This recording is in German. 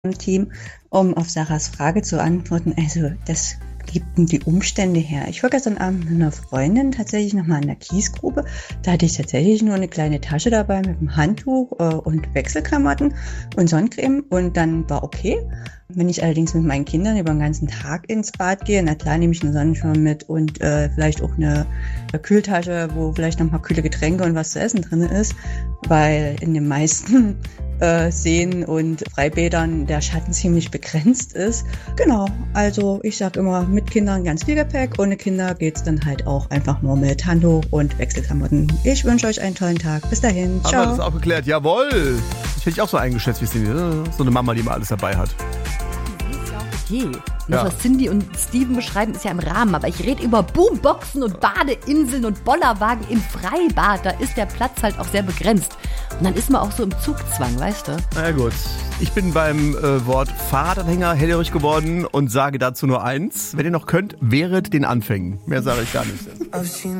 im Team, um auf Sarahs Frage zu antworten. Also das gibten die Umstände her. Ich war gestern Abend mit einer Freundin tatsächlich nochmal in der Kiesgrube. Da hatte ich tatsächlich nur eine kleine Tasche dabei mit einem Handtuch und Wechselklamotten und Sonnencreme und dann war okay. Wenn ich allerdings mit meinen Kindern über den ganzen Tag ins Bad gehe, na klar nehme ich einen Sonnenschirm mit und vielleicht auch eine Kühltasche, wo vielleicht noch mal kühle Getränke und was zu essen drin ist, weil in den meisten Seen und Freibädern der Schatten ziemlich begrenzt ist. Genau, also ich sage immer, mit Kindern ganz viel Gepäck, ohne Kinder geht's dann halt auch einfach nur mit Handtuch und Wechselklamotten. Ich wünsche euch einen tollen Tag. Bis dahin, ciao. Haben wir das auch geklärt? Jawohl! Das hätte ich auch so eingeschätzt, wie es so eine Mama, die immer alles dabei hat. Okay. Das, was Cindy und Steven beschreiben, ist ja im Rahmen. Aber ich rede über Boomboxen und Badeinseln und Bollerwagen im Freibad. Da ist der Platz halt auch sehr begrenzt. Und dann ist man auch so im Zugzwang, weißt du? Na gut. Ich bin beim Wort Fahrradanhänger hellhörig geworden und sage dazu nur eins. Wenn ihr noch könnt, wehret den Anfängen. Mehr sage ich gar nicht.